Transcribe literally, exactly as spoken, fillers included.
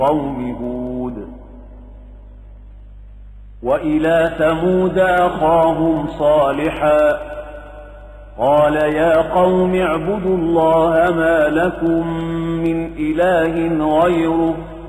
قوم هود. وإلى ثمود أخاهم صالحا قال يا قوم اعبدوا الله ما لكم من إله غيره